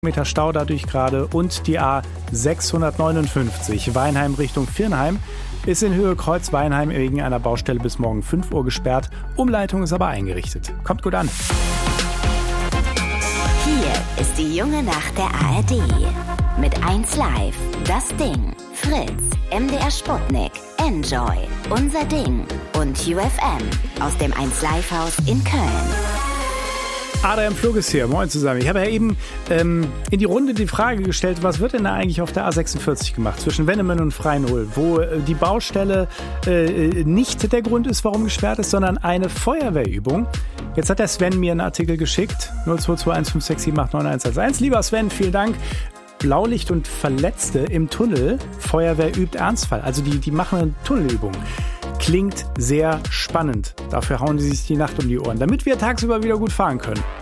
Meter Stau dadurch gerade und die A659 Weinheim Richtung Viernheim ist in Höhe Kreuz-Weinheim wegen einer Baustelle bis morgen 5 Uhr gesperrt. Umleitung ist aber eingerichtet. Kommt gut an. Hier ist die junge Nacht der ARD. Mit 1Live, Das Ding, Fritz, MDR Sputnik, Enjoy, Unser Ding und UFM aus dem 1Live-Haus in Köln. Adrian Flug ist hier. Moin zusammen. Ich habe ja eben in die Runde die Frage gestellt, was wird denn da eigentlich auf der A46 gemacht zwischen Wennemen und Freinhohl, wo die Baustelle nicht der Grund ist, warum gesperrt ist, sondern eine Feuerwehrübung. Jetzt hat der Sven mir einen Artikel geschickt. 022156789111. Lieber Sven, vielen Dank. Blaulicht und Verletzte im Tunnel. Feuerwehr übt Ernstfall. Also die machen eine Tunnelübung. Klingt sehr spannend. Dafür hauen die sich die Nacht um die Ohren, damit wir tagsüber wieder gut fahren können.